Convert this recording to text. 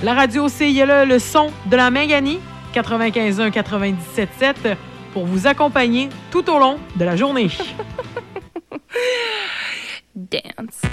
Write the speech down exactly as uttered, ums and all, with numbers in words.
La radio, c'est le, le son de la Mingani, quatre-vingt-quinze un quatre-vingt-dix-sept sept, pour vous accompagner tout au long de la journée. Dance.